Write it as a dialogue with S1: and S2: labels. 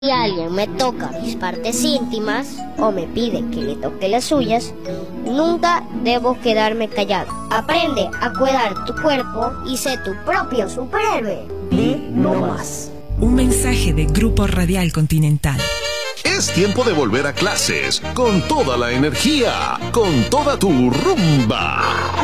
S1: Si alguien me toca mis partes íntimas o me pide que le toque las suyas, nunca debo quedarme callado. Aprende a cuidar tu cuerpo y sé tu propio superhéroe.
S2: No más.
S3: Un mensaje de Grupo Radial Continental.
S4: Es tiempo de volver a clases con toda la energía, con toda tu rumba.